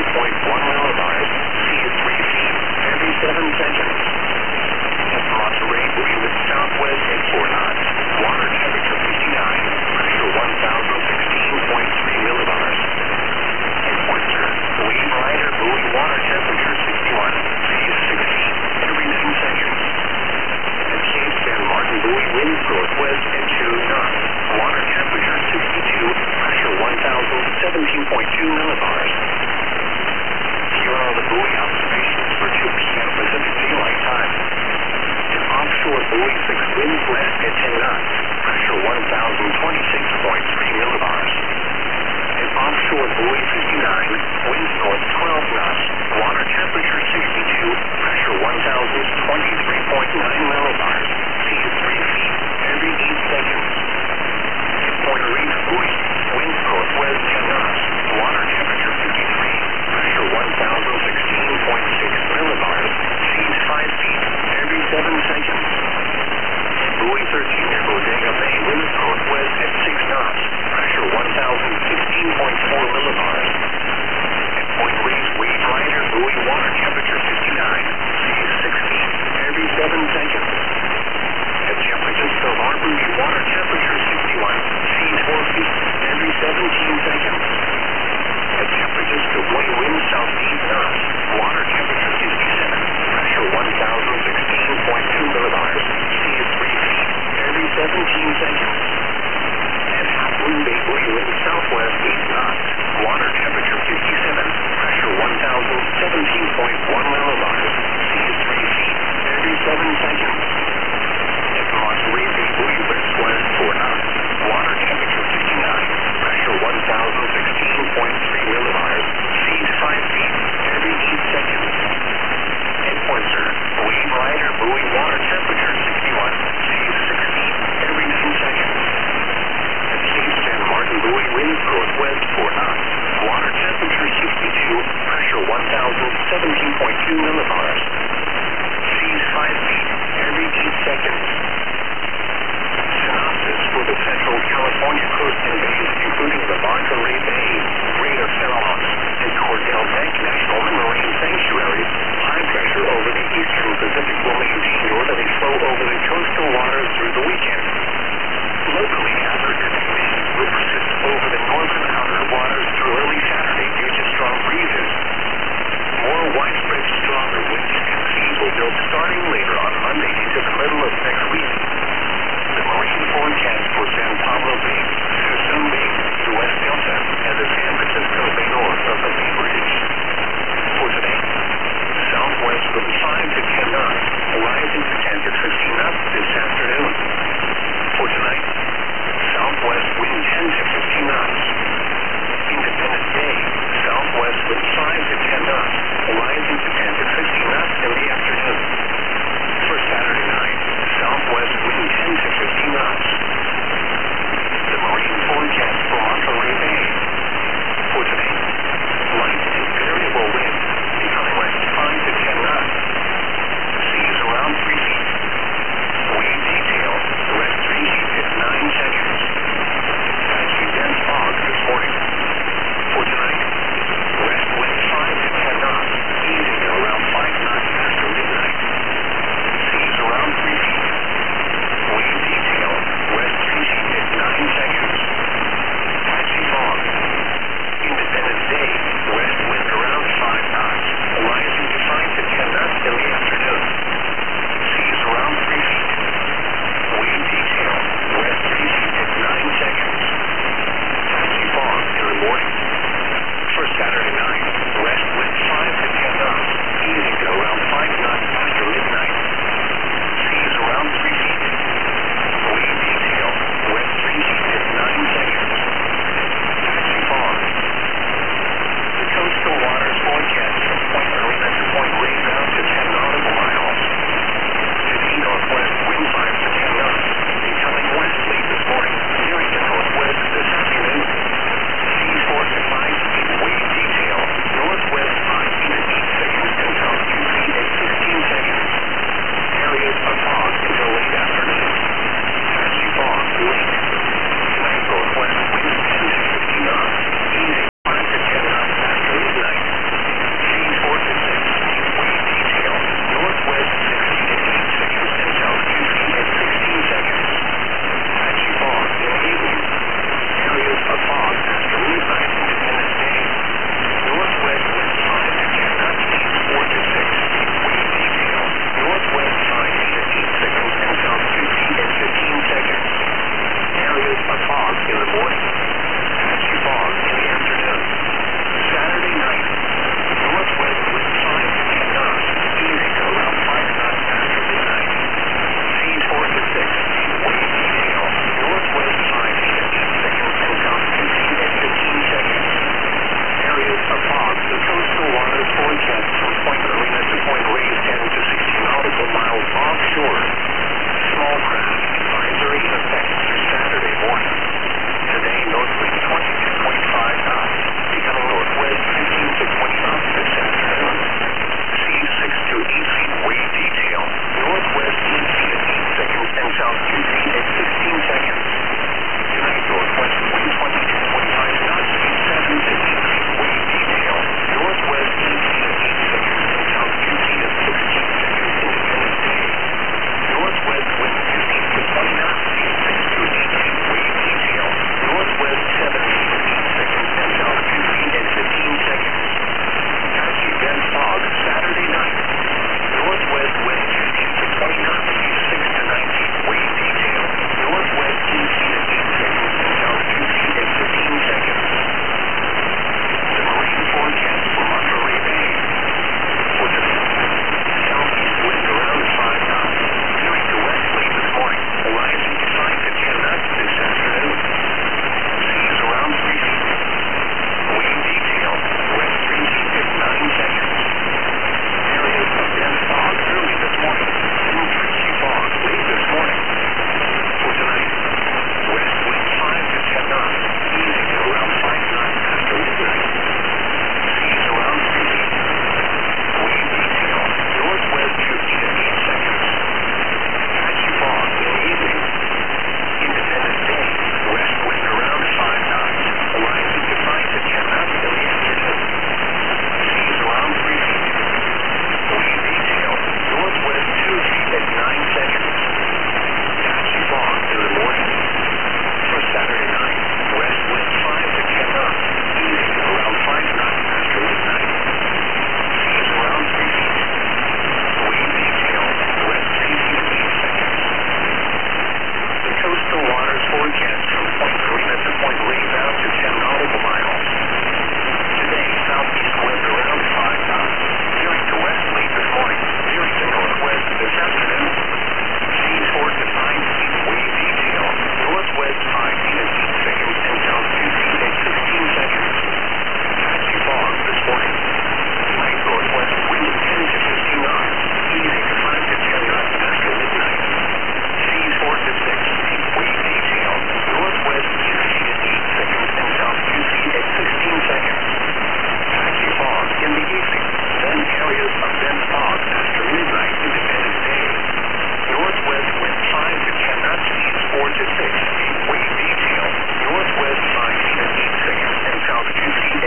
millibars. Sea is 3 feet every 7 seconds. Monterey buoy with southwest at 4 knots. Water temperature 59, pressure 1016.3 millibars. At Windsor, wave rider buoy water temperature 61, sea is 6 feet every 9 seconds. At Cape San Martin buoy winds northwest at 2 knots. Water temperature 62, pressure 1017.2 millibars. Here are the buoy observations for 2 p.m. Pacific Daylight Time. An offshore buoy 6 winds west at 10 knots, pressure 1026.3 millibars. An offshore buoy 59, winds north 12 knots, water temperature 62, pressure 1023.9 millibars. Sea is 3 feet every 8 seconds. At Puerto Rico buoy, winds northwest 10 knots, water temperature 53, pressure 1016.6 millibars. Sea is 5 feet every 7 seconds. Buoy 13 at Bodega Bay, winds northwest at 6 knots, pressure 1016.4 millibars.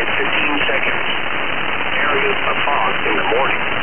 15 seconds. Areas of fog in the morning.